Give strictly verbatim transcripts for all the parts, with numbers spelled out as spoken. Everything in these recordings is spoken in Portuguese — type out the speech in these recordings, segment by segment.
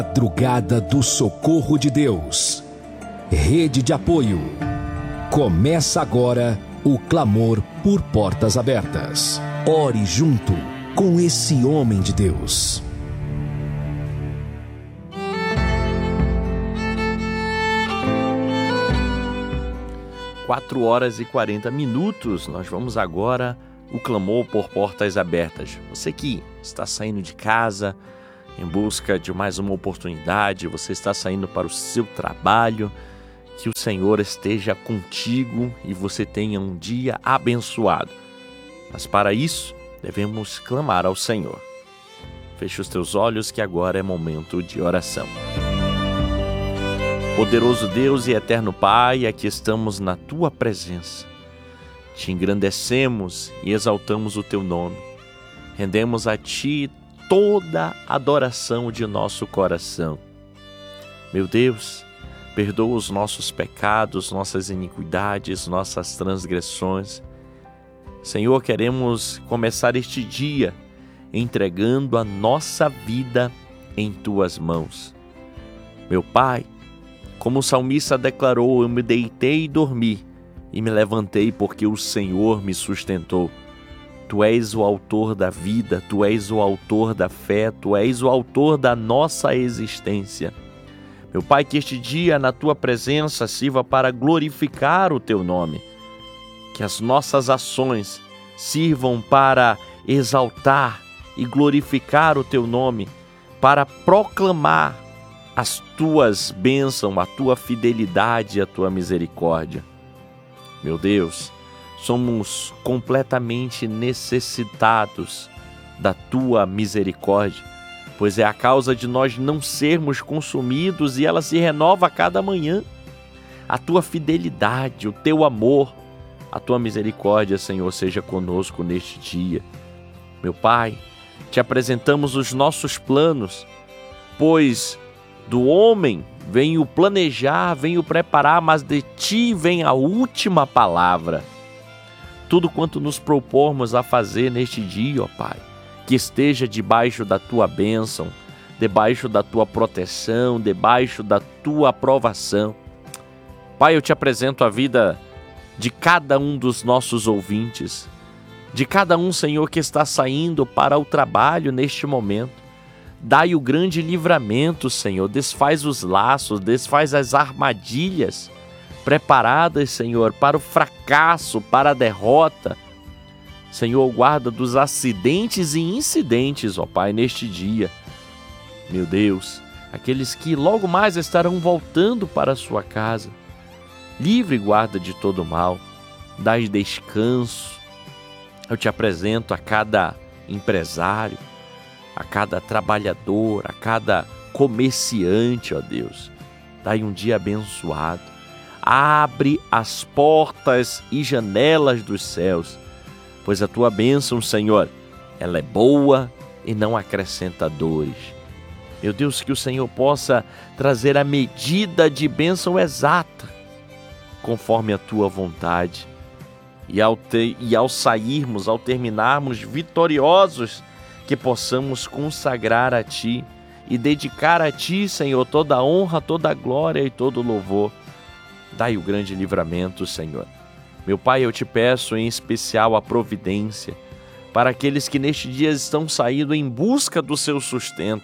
Madrugada do Socorro de Deus. Rede de apoio. Começa agora o clamor por portas abertas. Ore junto com esse homem de Deus. quatro horas e quarenta minutos, nós vamos agora o clamor por portas abertas. Você que está saindo de casa em busca de mais uma oportunidade, você está saindo para o seu trabalho, que o Senhor esteja contigo e você tenha um dia abençoado. Mas para isso, devemos clamar ao Senhor. Feche os teus olhos que agora é momento de oração. Poderoso Deus e eterno Pai, aqui estamos na Tua presença. Te engrandecemos e exaltamos o Teu nome. Rendemos a Ti toda a adoração de nosso coração. Meu Deus, perdoa os nossos pecados, nossas iniquidades, nossas transgressões. Senhor, queremos começar este dia entregando a nossa vida em Tuas mãos. Meu Pai, como o salmista declarou, eu me deitei e dormi, e me levantei porque o Senhor me sustentou. Tu és o autor da vida, Tu és o autor da fé, Tu és o autor da nossa existência. Meu Pai, que este dia na Tua presença sirva para glorificar o Teu nome. Que as nossas ações sirvam para exaltar e glorificar o Teu nome, para proclamar as Tuas bênçãos, a Tua fidelidade e a Tua misericórdia. Meu Deus, somos completamente necessitados da Tua misericórdia, pois é a causa de nós não sermos consumidos e ela se renova a cada manhã. A Tua fidelidade, o Teu amor, a Tua misericórdia, Senhor, seja conosco neste dia. Meu Pai, Te apresentamos os nossos planos, pois do homem vem o planejar, vem o preparar, mas de Ti vem a última palavra. Tudo quanto nos propormos a fazer neste dia, ó Pai, que esteja debaixo da Tua bênção, debaixo da Tua proteção, debaixo da Tua aprovação. Pai, eu Te apresento a vida de cada um dos nossos ouvintes, de cada um, Senhor, que está saindo para o trabalho neste momento. Dai o grande livramento, Senhor, desfaz os laços, desfaz as armadilhas preparadas, Senhor, para o fracasso, para a derrota. Senhor, guarda dos acidentes e incidentes, ó Pai, neste dia. Meu Deus, aqueles que logo mais estarão voltando para a sua casa. Livre e guarda de todo mal, dai descanso. Eu Te apresento a cada empresário, a cada trabalhador, a cada comerciante, ó Deus. Dai um dia abençoado. Abre as portas e janelas dos céus, pois a Tua bênção, Senhor, ela é boa e não acrescenta dores. Meu Deus, que o Senhor possa trazer a medida de bênção exata, conforme a Tua vontade. E ao, te, e ao sairmos, ao terminarmos vitoriosos, que possamos consagrar a Ti e dedicar a Ti, Senhor, toda a honra, toda a glória e todo o louvor. Dai o grande livramento, Senhor. Meu Pai, eu Te peço em especial a providência para aqueles que neste dia estão saindo em busca do seu sustento,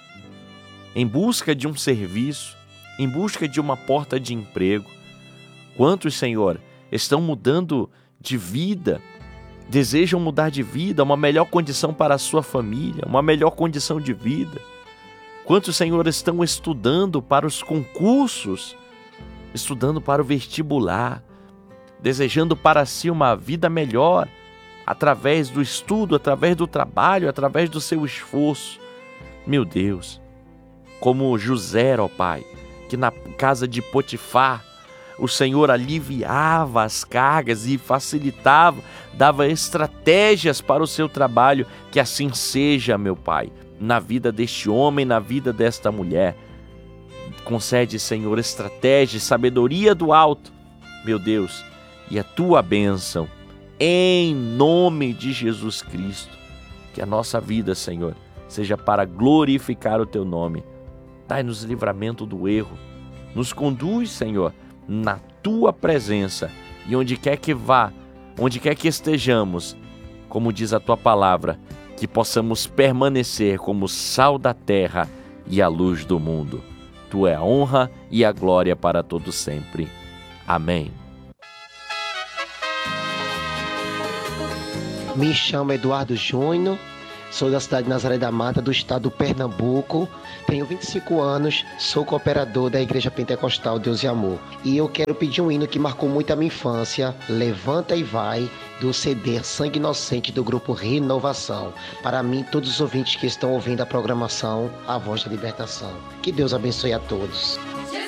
em busca de um serviço, em busca de uma porta de emprego. Quantos, Senhor, estão mudando de vida, desejam mudar de vida, uma melhor condição para a sua família, uma melhor condição de vida. Quantos, Senhor, estão estudando para os concursos, estudando para o vestibular, desejando para si uma vida melhor, através do estudo, através do trabalho, através do seu esforço. Meu Deus, como José, ó Pai, que na casa de Potifar, o Senhor aliviava as cargas e facilitava, dava estratégias para o seu trabalho. Que assim seja, meu Pai, na vida deste homem, na vida desta mulher. Concede, Senhor, estratégia, sabedoria do alto, meu Deus, e a Tua bênção, em nome de Jesus Cristo. Que a nossa vida, Senhor, seja para glorificar o Teu nome. Dai-nos livramento do erro. Nos conduz, Senhor, na Tua presença. E onde quer que vá, onde quer que estejamos, como diz a Tua palavra, que possamos permanecer como sal da terra e a luz do mundo. Tua é a honra e a glória para todos sempre. Amém. Me chamo Eduardo Júnior, sou da cidade de Nazaré da Mata, do estado do Pernambuco. Tenho vinte e cinco anos, sou cooperador da Igreja Pentecostal Deus e Amor. E eu quero pedir um hino que marcou muito a minha infância, Levanta e Vai, do C D Sangue Inocente do grupo Renovação. Para mim, todos os ouvintes que estão ouvindo a programação, A Voz da Libertação. Que Deus abençoe a todos.